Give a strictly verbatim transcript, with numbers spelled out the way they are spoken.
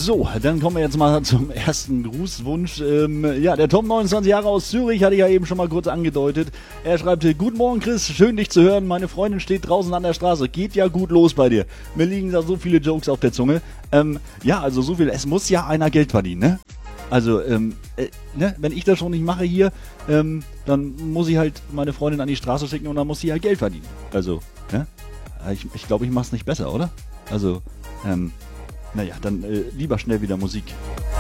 So, dann kommen wir jetzt mal zum ersten Grußwunsch. Ähm, ja, der Tom, neunundzwanzig Jahre aus Zürich, hatte ich ja eben schon mal kurz angedeutet. Er schreibt, guten Morgen Chris, schön dich zu hören. Meine Freundin steht draußen an der Straße. Geht ja gut los bei dir. Mir liegen da so viele Jokes auf der Zunge. Ähm, ja, also so viel. Es muss ja einer Geld verdienen, ne? Also, ähm, äh, ne, wenn ich das schon nicht mache hier, ähm, dann muss ich halt meine Freundin an die Straße schicken und dann muss sie halt Geld verdienen. Also, ne? Ich, ich glaube, ich mach's nicht besser, oder? Also, ähm, naja, dann äh, lieber schnell wieder Musik.